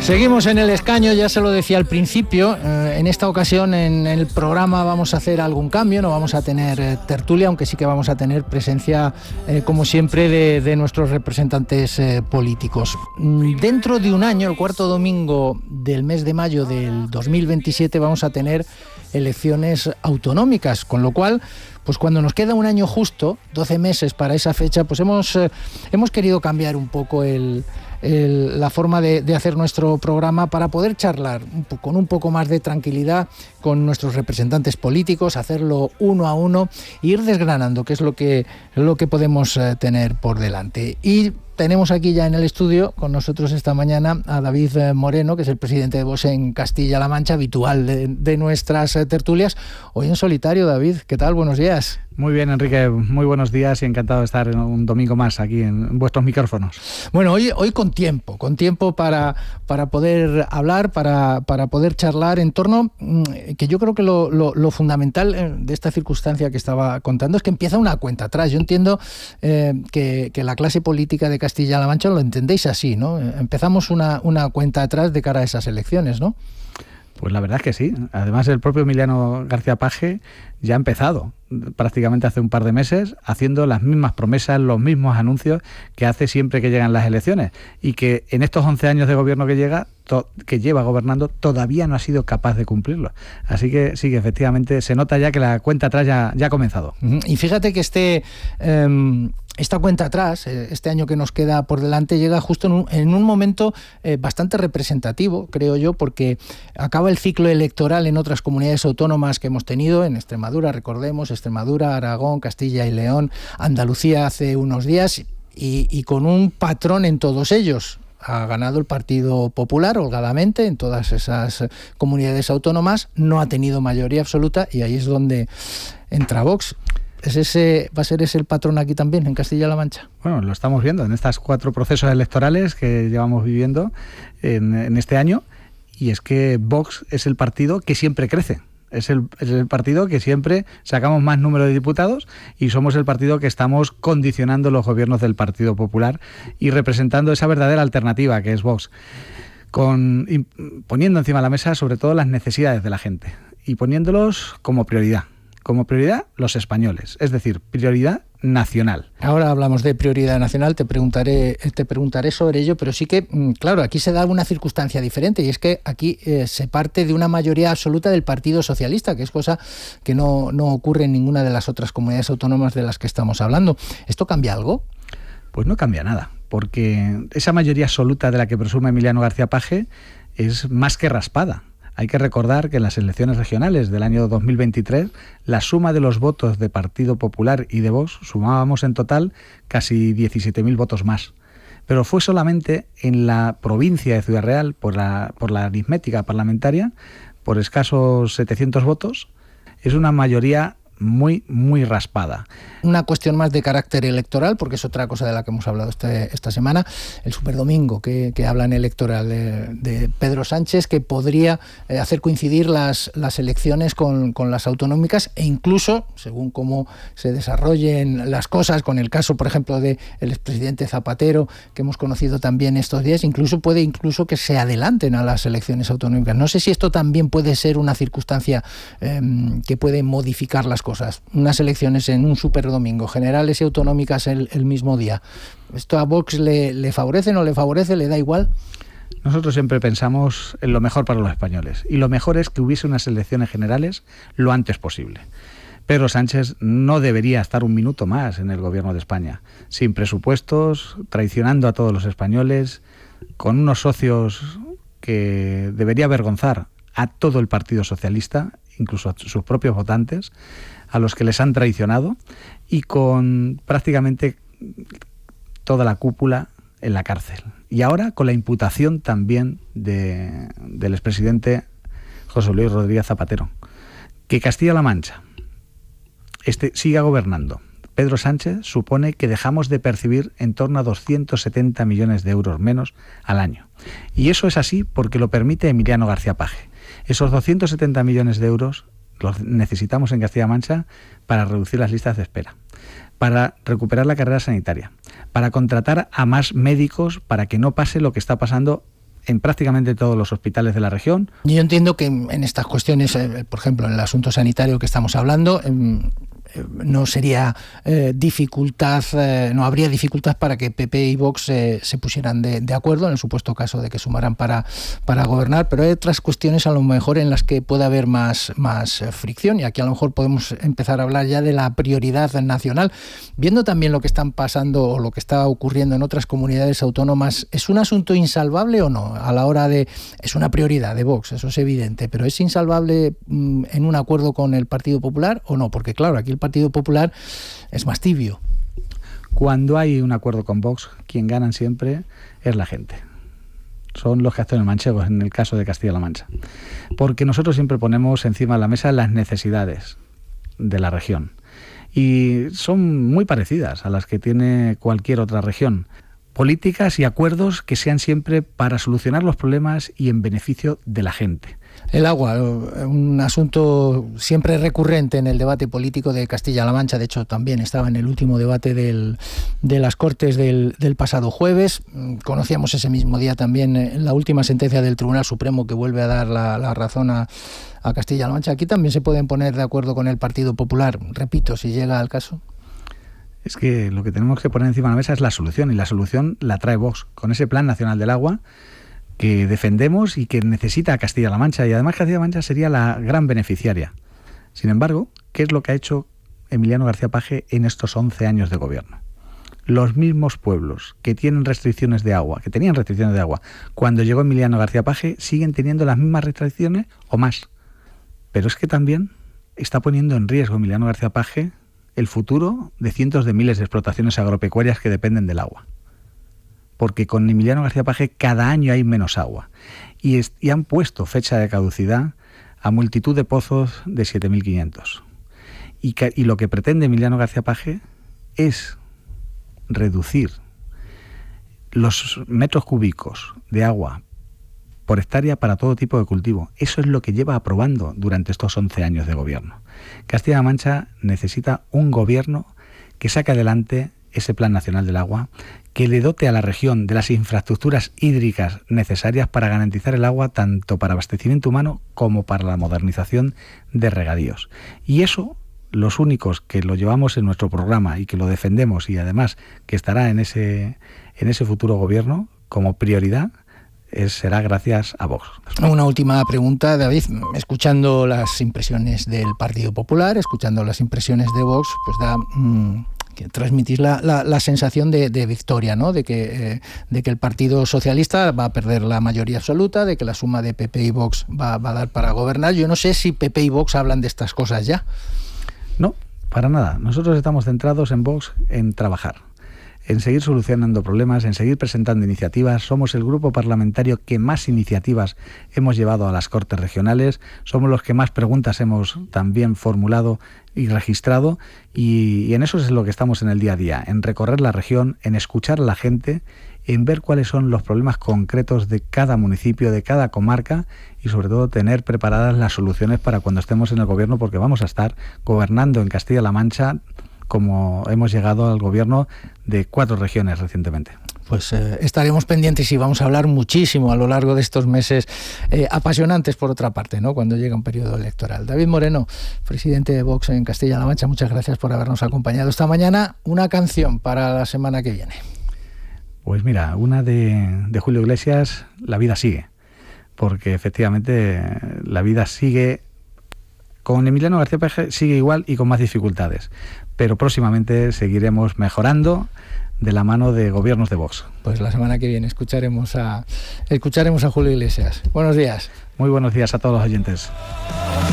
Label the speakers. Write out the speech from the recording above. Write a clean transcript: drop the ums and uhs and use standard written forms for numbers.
Speaker 1: Seguimos en el escaño, ya se lo decía al principio. En esta ocasión en el programa vamos a hacer algún cambio, no vamos a tener tertulia, aunque sí que vamos a tener presencia, como siempre, de nuestros representantes políticos. Dentro de un año, el cuarto domingo del mes de mayo del 2027, vamos a tener elecciones autonómicas, con lo cual, pues cuando nos queda un año justo, 12 meses para esa fecha, pues hemos querido cambiar un poco la forma de hacer nuestro programa para poder charlar con un poco más de tranquilidad con nuestros representantes políticos, hacerlo uno a uno e ir desgranando qué es lo que podemos tener por delante. Y tenemos aquí ya en el estudio con nosotros esta mañana a David Moreno, que es el presidente de Vox en Castilla-La Mancha, habitual de nuestras tertulias. Hoy en solitario, David, ¿qué tal? Buenos días.
Speaker 2: Muy bien, Enrique, muy buenos días y encantado de estar un domingo más aquí en vuestros micrófonos.
Speaker 1: Bueno, hoy con tiempo para poder hablar, para poder charlar en torno, que yo creo que lo fundamental de esta circunstancia que estaba contando es que empieza una cuenta atrás. Yo entiendo que la clase política de Castilla-La Mancha lo entendéis así, ¿no? Empezamos una cuenta atrás de cara a esas elecciones, ¿no?
Speaker 2: Pues la verdad es que sí. Además, el propio Emiliano García Paje ya ha empezado prácticamente hace un par de meses haciendo las mismas promesas, los mismos anuncios que hace siempre que llegan las elecciones y que en estos 11 años de gobierno que lleva gobernando todavía no ha sido capaz de cumplirlo. Así que sí, que efectivamente se nota ya que la cuenta atrás ya ha comenzado.
Speaker 1: Y fíjate que esta cuenta atrás, este año que nos queda por delante, llega justo en un momento bastante representativo, creo yo, porque acaba el ciclo electoral en otras comunidades autónomas que hemos tenido, en Extremadura, recordemos, Extremadura, Aragón, Castilla y León, Andalucía hace unos días, y con un patrón en todos ellos. Ha ganado el Partido Popular holgadamente en todas esas comunidades autónomas, no ha tenido mayoría absoluta y ahí es donde entra Vox. ¿Va a ser ese el patrón aquí también, en Castilla-La Mancha?
Speaker 2: Bueno, lo estamos viendo en estos 4 procesos electorales que llevamos viviendo en este año, y es que Vox es el partido que siempre crece. Es el partido que siempre sacamos más número de diputados y somos el partido que estamos condicionando los gobiernos del Partido Popular y representando esa verdadera alternativa que es Vox, poniendo encima de la mesa sobre todo las necesidades de la gente y poniéndolos como prioridad los españoles, es decir, prioridad nacional.
Speaker 1: Ahora hablamos de prioridad nacional, te preguntaré sobre ello, pero sí que, claro, aquí se da una circunstancia diferente y es que aquí se parte de una mayoría absoluta del Partido Socialista, que es cosa que no ocurre en ninguna de las otras comunidades autónomas de las que estamos hablando. ¿Esto cambia algo?
Speaker 2: Pues no cambia nada, porque esa mayoría absoluta de la que presume Emiliano García Paje es más que raspada. Hay que recordar que en las elecciones regionales del año 2023, la suma de los votos de Partido Popular y de Vox sumábamos en total casi 17.000 votos más. Pero fue solamente en la provincia de Ciudad Real, por la aritmética parlamentaria, por escasos 700 votos. Es una mayoría muy, muy raspada.
Speaker 1: Una cuestión más de carácter electoral, porque es otra cosa de la que hemos hablado esta semana, el superdomingo que habla en electoral de Pedro Sánchez, que podría hacer coincidir las elecciones con las autonómicas e incluso, según cómo se desarrollen las cosas, con el caso, por ejemplo, del expresidente Zapatero, que hemos conocido también estos días, puede que se adelanten a las elecciones autonómicas. No sé si esto también puede ser una circunstancia que puede modificar las cosas. Unas elecciones en un superdomingo, generales y autonómicas el mismo día. ¿Esto a Vox le favorece, no le favorece, le da igual?
Speaker 2: Nosotros siempre pensamos en lo mejor para los españoles y lo mejor es que hubiese unas elecciones generales lo antes posible. Pedro Sánchez no debería estar un minuto más en el gobierno de España, sin presupuestos, traicionando a todos los españoles, con unos socios que debería avergonzar a todo el Partido Socialista, incluso a sus propios votantes, a los que les han traicionado, y con prácticamente toda la cúpula en la cárcel. Y ahora con la imputación también del expresidente José Luis Rodríguez Zapatero. Que Castilla-La Mancha siga gobernando Pedro Sánchez supone que dejamos de percibir en torno a 270 millones de euros menos al año. Y eso es así porque lo permite Emiliano García Paje. Esos 270 millones de euros los necesitamos en Castilla-La Mancha para reducir las listas de espera, para recuperar la carrera sanitaria, para contratar a más médicos para que no pase lo que está pasando en prácticamente todos los hospitales de la región.
Speaker 1: Yo entiendo que en estas cuestiones, por ejemplo, en el asunto sanitario que estamos hablando, no sería no habría dificultad para que PP y Vox se pusieran de acuerdo en el supuesto caso de que sumaran para gobernar, pero hay otras cuestiones a lo mejor en las que puede haber más fricción, y aquí a lo mejor podemos empezar a hablar ya de la prioridad nacional. Viendo también lo que están pasando o lo que está ocurriendo en otras comunidades autónomas, ¿es un asunto insalvable o no? A la hora de... Es una prioridad de Vox, eso es evidente, pero ¿es insalvable en un acuerdo con el Partido Popular o no? Porque claro, aquí el Partido Popular es más tibio.
Speaker 2: Cuando hay un acuerdo con Vox, quien ganan siempre es la gente. Son los gestores manchegos en el caso de Castilla-La Mancha. Porque nosotros siempre ponemos encima de la mesa las necesidades de la región. Y son muy parecidas a las que tiene cualquier otra región. Políticas y acuerdos que sean siempre para solucionar los problemas y en beneficio de la gente.
Speaker 1: El agua, un asunto siempre recurrente en el debate político de Castilla-La Mancha. De hecho, también estaba en el último debate de las Cortes del pasado jueves. Conocíamos ese mismo día también la última sentencia del Tribunal Supremo que vuelve a dar la razón a Castilla-La Mancha. Aquí también se pueden poner de acuerdo con el Partido Popular, repito, si llega al caso.
Speaker 2: Es que lo que tenemos que poner encima de la mesa es la solución, y la solución la trae Vox, con ese Plan Nacional del Agua que defendemos y que necesita Castilla-La Mancha, y además Castilla-La Mancha sería la gran beneficiaria. Sin embargo, ¿qué es lo que ha hecho Emiliano García Paje en estos 11 años de gobierno? Los mismos pueblos que tienen restricciones de agua, que tenían restricciones de agua, cuando llegó Emiliano García Paje, siguen teniendo las mismas restricciones o más. Pero es que también está poniendo en riesgo Emiliano García Paje el futuro de cientos de miles de explotaciones agropecuarias que dependen del agua. Porque con Emiliano García Paje cada año hay menos agua. Y han puesto fecha de caducidad a multitud de pozos de 7.500. Y lo que pretende Emiliano García Paje es reducir los metros cúbicos de agua por hectárea para todo tipo de cultivo. Eso es lo que lleva aprobando durante estos 11 años de gobierno. Castilla-La Mancha necesita un gobierno que saque adelante ese Plan Nacional del Agua, que le dote a la región de las infraestructuras hídricas necesarias para garantizar el agua tanto para abastecimiento humano como para la modernización de regadíos. Y eso, los únicos que lo llevamos en nuestro programa y que lo defendemos, y además que estará en ese futuro gobierno como prioridad, será gracias a Vox.
Speaker 1: Una última pregunta, David. Escuchando las impresiones del Partido Popular, escuchando las impresiones de Vox, pues da que transmitís la sensación de victoria, ¿no? De que el Partido Socialista va a perder la mayoría absoluta, de que la suma de PP y Vox va a dar para gobernar. Yo no sé si PP y Vox hablan de estas cosas ya.
Speaker 2: No, para nada. Nosotros estamos centrados en Vox, en trabajar, en seguir solucionando problemas, en seguir presentando iniciativas. Somos el grupo parlamentario que más iniciativas hemos llevado a las Cortes regionales, somos los que más preguntas hemos también formulado y registrado, y en eso es lo que estamos en el día a día, en recorrer la región, en escuchar a la gente, en ver cuáles son los problemas concretos de cada municipio, de cada comarca, y sobre todo tener preparadas las soluciones para cuando estemos en el gobierno, porque vamos a estar gobernando en Castilla-La Mancha como hemos llegado al gobierno de 4 regiones recientemente.
Speaker 1: Pues estaremos pendientes y vamos a hablar muchísimo a lo largo de estos meses apasionantes, por otra parte, ¿no? Cuando llega un periodo electoral. David Moreno, presidente de Vox en Castilla-La Mancha, muchas gracias por habernos acompañado esta mañana. Una canción para la semana que viene.
Speaker 2: Pues mira, una de Julio Iglesias, La vida sigue, porque efectivamente la vida sigue. Con Emiliano García Paje sigue igual y con más dificultades, pero próximamente seguiremos mejorando de la mano de gobiernos de Vox.
Speaker 1: Pues la semana que viene escucharemos a Julio Iglesias. Buenos días.
Speaker 2: Muy buenos días a todos los oyentes.